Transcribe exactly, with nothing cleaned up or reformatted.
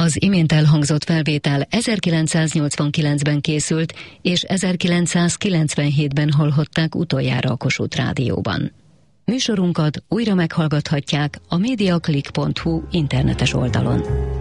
Az imént elhangzott felvétel ezerkilencszáznyolcvankilencben készült, és ezerkilencszázkilencvenhétben hallhatták utoljára a Kossuth Rádióban. Műsorunkat újra meghallgathatják a mediaclick pont hu internetes oldalon.